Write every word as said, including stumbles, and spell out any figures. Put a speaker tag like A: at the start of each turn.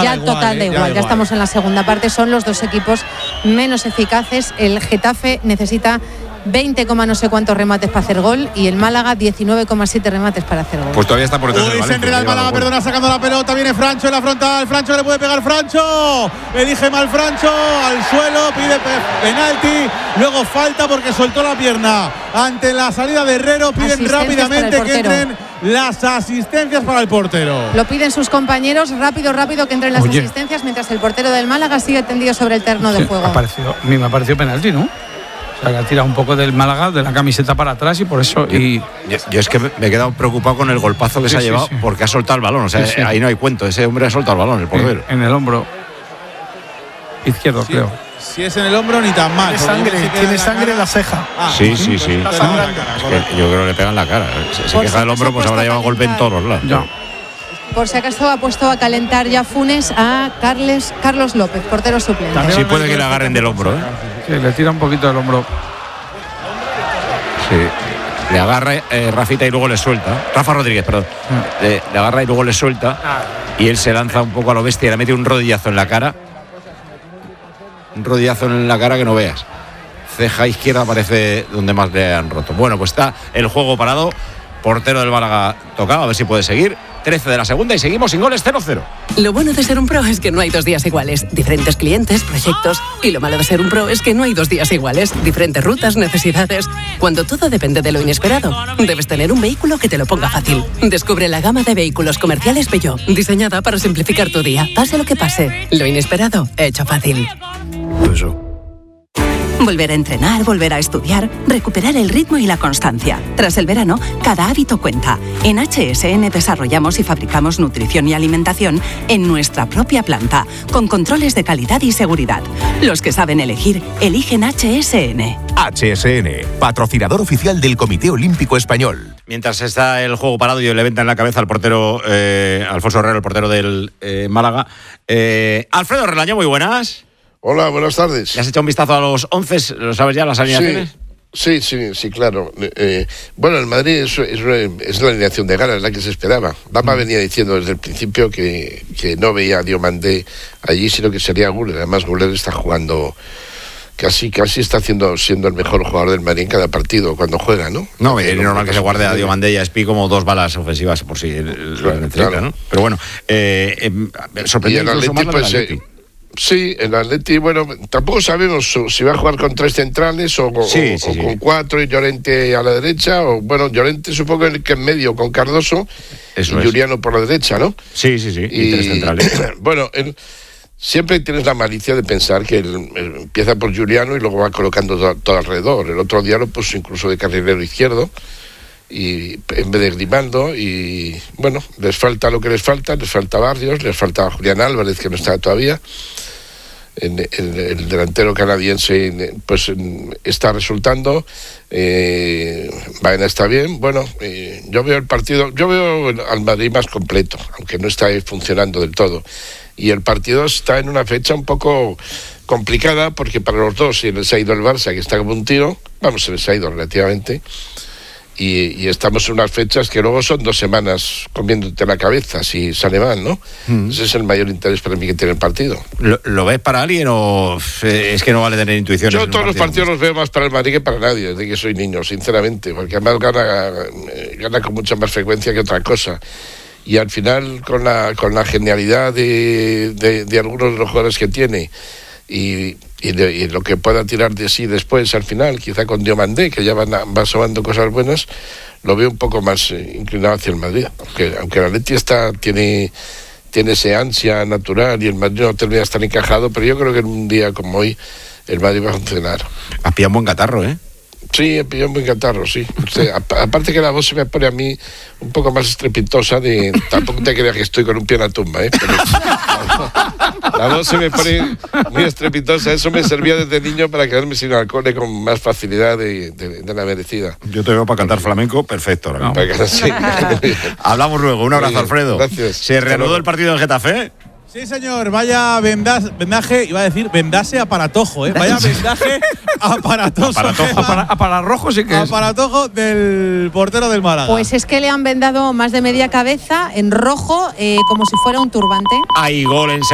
A: ya
B: igual,
A: total
B: eh,
A: da
B: ya
A: igual,
B: da
A: ya
B: igual.
A: estamos en la segunda parte, son los dos equipos menos eficaces. El Getafe necesita veinte, no sé cuántos remates para hacer gol y el Málaga diecinueve coma siete remates para hacer gol.
C: Pues todavía está por detrás del
B: Uy, se
C: Valencia,
B: enreda el
C: lleva
B: Málaga,
C: dos goles.
B: perdona, sacando la pelota, viene Francho en la frontal, Francho le puede pegar Francho, elige mal Francho, al suelo, pide pe- penalti, luego falta porque soltó la pierna ante la salida de Herrero, piden
A: Asistencias
B: rápidamente
A: para el
B: que
A: portero.
B: entren las asistencias para el portero.
A: Lo piden sus compañeros, rápido, rápido que entren las
D: Oye.
A: asistencias mientras el portero del Málaga sigue tendido sobre el terreno de
D: Sí,
A: juego.
D: ha parecido, a mí me ha parecido penalti, ¿no? O sea, que ha tirado un poco del Málaga, de la camiseta para atrás y por eso. Y
C: Yo, yo es que me he quedado preocupado con el golpazo que
D: Sí,
C: se ha
D: sí,
C: llevado
D: sí.
C: porque ha soltado el balón. O sea,
D: Sí, sí.
C: ahí no hay cuento. Ese hombre ha soltado el balón, el portero.
D: en, en el hombro izquierdo,
B: Sí,
D: creo.
B: si es en el hombro, ni tan mal.
E: Tiene
B: porque
E: sangre,
B: se queda
E: tiene
B: en la
E: sangre en
B: cara.
E: la ceja.
B: Ah,
C: Sí, sí, sí.
B: pues,
C: Es
B: en la cara,
C: que
B: correcto.
C: yo creo que le pegan la cara. Se, se
A: Por
C: queja
A: si
C: del hombro,
A: acaso
C: pues
A: ha
C: habrá
A: puesto
C: llevado
A: a
C: golpe en
A: calentar.
C: todos lados.
D: Ya.
A: Por si acaso ha puesto a calentar ya Funes a Carles, Carlos López, portero suplente.
B: También
C: Sí
B: va a
C: puede
B: meter
C: que le
B: el
C: agarren del hombro, ¿eh?
D: Sí, le tira un poquito del hombro.
C: Sí. Le agarra eh, Rafita y luego le suelta. Rafa Rodríguez, perdón. Le, le agarra y luego le suelta. Y él se lanza un poco a lo bestia y le mete un rodillazo en la cara. Un rodillazo en la cara que no veas. Ceja izquierda parece donde más le han roto. Bueno, pues está el juego parado. Portero del Málaga tocado, a ver si puede seguir. trece de la segunda y seguimos sin goles, cero cero.
F: Lo bueno de ser un pro es que no hay dos días iguales. Diferentes clientes, proyectos. Y lo malo de ser un pro es que no hay dos días iguales. Diferentes rutas, necesidades. Cuando todo depende de lo inesperado, debes tener un vehículo que te lo ponga fácil. Descubre la gama de vehículos comerciales Peugeot, diseñada para simplificar tu día, pase lo que pase. Lo inesperado, hecho fácil.
G: Volver a entrenar, volver a estudiar, recuperar el ritmo y la constancia. Tras el verano, cada hábito cuenta. En H S N desarrollamos y fabricamos nutrición y alimentación en nuestra propia planta, con controles de calidad y seguridad. Los que saben elegir, eligen H S N.
H: H S N, patrocinador oficial del Comité Olímpico Español.
C: Mientras está el juego parado y le venta en la cabeza al portero eh, Alfonso Herrero, el portero del eh, Málaga. Eh, Alfredo Relaño, muy buenas.
I: Hola, buenas tardes.
C: ¿Le has echado un vistazo a los once? ¿Lo sabes ya, las alineaciones?
I: Sí, sí, sí, sí, claro. Eh, bueno, el Madrid es, es, es la alineación de ganas, la que se esperaba. Bamba venía diciendo desde el principio que, que no veía a Diomandé allí, sino que sería Güler. Además, Güler está jugando... Casi, casi está haciendo, siendo el mejor jugador del Madrid en cada partido cuando juega, ¿no?
C: No, es
I: eh,
C: normal que se guarde a Diomandé y a Espi como dos balas ofensivas por si lo necesita,
I: claro.
C: ¿no? Pero bueno, eh, eh, sorprendió
I: Y el
C: incluso
I: Atleti,
C: más la del
I: pues,
C: Atleti.
I: eh, sí, el Atleti, bueno, tampoco sabemos si va a jugar con tres centrales o,
C: Sí,
I: o-
C: sí,
I: o
C: sí.
I: con cuatro y Llorente a la derecha, o bueno, Llorente supongo que en medio con Cardoso
C: Eso
I: y
C: es.
I: Juliano por la derecha, ¿no?
C: Sí, sí, sí, y,
I: Y,
C: tres centrales.
I: bueno, el- siempre tienes la malicia de pensar que el- el- empieza por Juliano y luego va colocando todo, todo alrededor. El otro día lo puso incluso de carrilero izquierdo y en vez de Grimaldo, y bueno, les falta lo que les falta, les falta Barrios, les falta Julián Álvarez, que no está todavía. En, en- el delantero canadiense pues en- está resultando, eh, Baena está bien. Bueno, eh, yo veo el partido, yo veo al Madrid más completo, aunque no está funcionando del todo, y el partido está en una fecha un poco complicada porque para los dos se les ha ido el Barça, que está como un tiro, vamos, se les ha ido relativamente, y, y estamos en unas fechas que luego son dos semanas comiéndote la cabeza si sale mal, ¿no?
C: Mm.
I: Ese es el mayor interés para mí que tiene el partido.
C: ¿Lo, lo ves para alguien o eh, es que no vale tener intuiciones?
I: Yo
C: en un
I: todos los
C: partido?
I: partidos los veo más para el Madrid que para nadie, desde que soy niño, sinceramente, porque además gana, eh, gana con mucha más frecuencia que otra cosa. Y al final, con la, con la genialidad de, de, de algunos de los jugadores que tiene y, y, de, y lo que pueda tirar de sí después, al final, quizá con Diomandé, que ya van, a, va asomando cosas buenas, lo veo un poco más eh, inclinado hacia el Madrid. Aunque, aunque el Atleti está, tiene, tiene ese ansia natural y el Madrid no termina de estar encajado, pero yo creo que en un día como hoy el Madrid va a funcionar.
C: Has pillado un buen catarro, ¿eh?
I: Sí, he pillado un buen catarro, sí. O sea, a- aparte que la voz se me pone a mí un poco más estrepitosa de... Tampoco te creas que estoy con un pie en la tumba, ¿eh? Pero la voz se me pone muy estrepitosa. Eso me servía desde niño para quedarme sin alcohol y con más facilidad de, de- de la merecida.
C: Yo te veo para cantar flamenco, perfecto. ahora mismo.
I: Para que- sí.
C: Hablamos luego, un abrazo,
I: Muy bien,
C: Alfredo.
I: gracias.
C: ¿Se
I: Hasta
C: reanudó
I: luego.
C: el partido del Getafe?
B: Sí, señor, vaya vendas, vendaje, iba a decir vendase aparatojo, ¿eh? Vaya vendaje aparatoso.
C: Aparatojo.
B: Gema,
D: Para, para rojo sí que es.
B: aparatojo del portero del Málaga.
A: Pues es que le han vendado más de media cabeza en rojo, eh, como si fuera un turbante.
C: Hay gol en